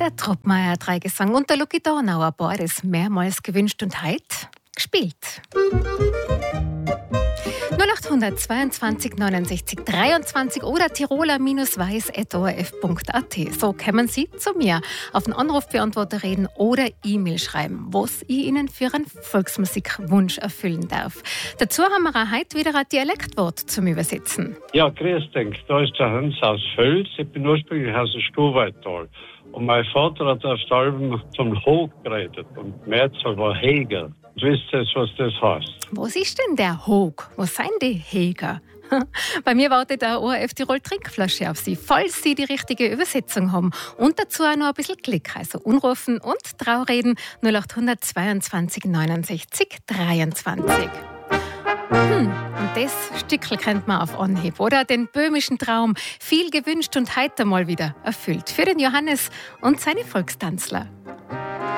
der Troppmeier Dreigesang und der Lucky Dornauer beides mehrmals gewünscht und heute gespielt. 0822 69 23 oder tiroler-weiß.orf.at. So kommen Sie zu mir auf den Anrufbeantworter reden oder E-Mail schreiben, was ich Ihnen für einen Volksmusikwunsch erfüllen darf. Dazu haben wir auch heute wieder ein Dialektwort zum Übersetzen. Ja, grüß dich. Da ist der Hans aus Völs. Ich bin ursprünglich aus dem Stuhlwaldtal. Und mein Vater hat auf der Alben vom Hoog geredet und Mehrzahl war Heger. Wisst ihr, was das heißt? Was ist denn der Hoog? Was sind die Heger? Bei mir wartet der ORF Tirol Trinkflasche auf Sie, falls Sie die richtige Übersetzung haben. Und dazu auch noch ein bisschen Klick. Also anrufen und draureden 0822 69 23. Und das Stückchen kennt man auf Anhieb, oder? Den böhmischen Traum, viel gewünscht und heute mal wieder erfüllt. Für den Johannes und seine Volkstanzler.